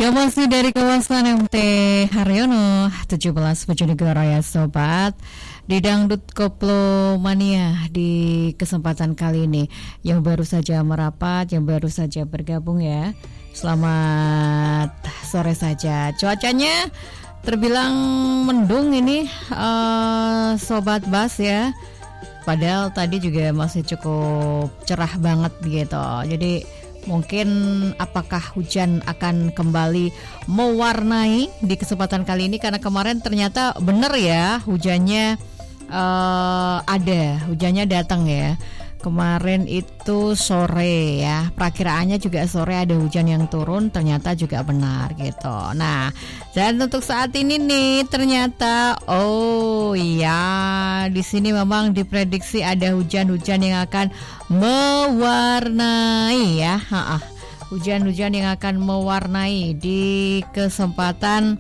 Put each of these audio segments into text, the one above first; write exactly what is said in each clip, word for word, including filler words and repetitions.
Ya masih dari kawasan M T Haryono tujuh belas Bojonegoro ya sobat. Di Dangdut Koplo Mania di kesempatan kali ini, yang baru saja merapat, yang baru saja bergabung ya, selamat sore saja. Cuacanya terbilang mendung ini uh, Sobat Bas ya. Padahal tadi juga masih cukup cerah banget gitu. Jadi mungkin apakah hujan akan kembali mewarnai di kesempatan kali ini, karena kemarin ternyata bener ya hujannya uh, ada, hujannya datang ya. Kemarin itu sore ya, perakiraannya juga sore ada hujan yang turun, ternyata juga benar gitu. Nah, dan untuk saat ini nih ternyata oh iya, di sini memang diprediksi ada hujan-hujan yang akan mewarnai ya. Ha-ha. Hujan-hujan yang akan mewarnai di kesempatan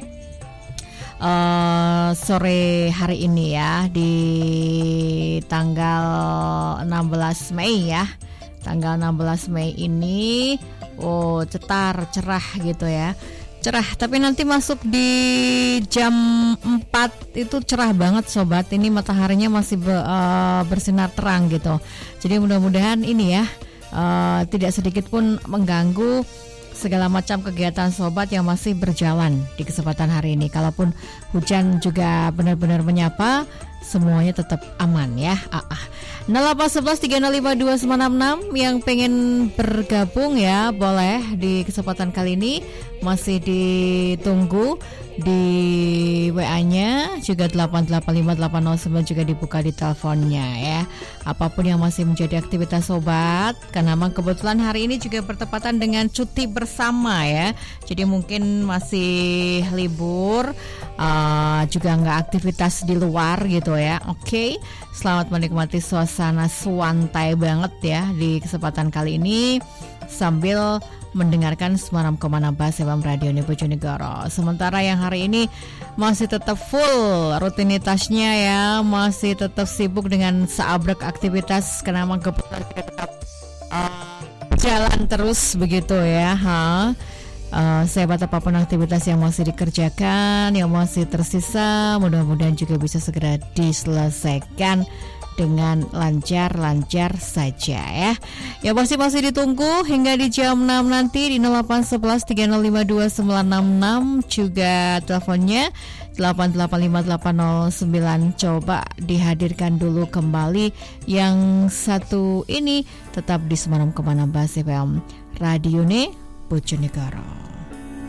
Uh, sore hari ini ya, di tanggal enam belas Mei ya. Tanggal enam belas Mei ini oh cetar, cerah gitu ya. Cerah, tapi nanti masuk di jam empat itu cerah banget sobat. Ini mataharinya masih be, uh, bersinar terang gitu. Jadi mudah-mudahan ini ya uh, tidak sedikit pun mengganggu segala macam kegiatan sobat yang masih berjalan di kesempatan hari ini. Kalaupun hujan juga benar-benar menyapa, semuanya tetap aman ya. Ah, ah. nol delapan satu satu tiga nol lima dua sembilan enam enam yang pengen bergabung ya, boleh di kesempatan kali ini, masih ditunggu di W A-nya juga delapan delapan lima delapan nol sembilan, juga dibuka di teleponnya ya. Apapun yang masih menjadi aktivitas sobat, karena memang kebetulan hari ini juga bertepatan dengan cuti bersama ya. Jadi mungkin masih libur, uh, juga nggak aktivitas di luar gitu ya. Oke, selamat menikmati suasana swantai banget ya di kesempatan kali ini sambil mendengarkan sembilan koma enam Bas F M Radio Bojonegoro. Sementara yang hari ini masih tetap full rutinitasnya ya, masih tetap sibuk dengan seabrek aktivitas, karena memang kebetulan tetap uh, jalan terus begitu ya. Ha? Uh, sehebat apapun aktivitas yang masih dikerjakan, yang masih tersisa, mudah-mudahan juga bisa segera diselesaikan dengan lancar-lancar saja ya. Ya pasti masih ditunggu hingga di jam enam nanti di nol delapan satu satu tiga nol lima dua sembilan enam enam, juga teleponnya delapan delapan lima delapan nol sembilan. Coba dihadirkan dulu kembali yang satu ini, tetap di sembilan koma enam Bas F M Radio Bojonegoro.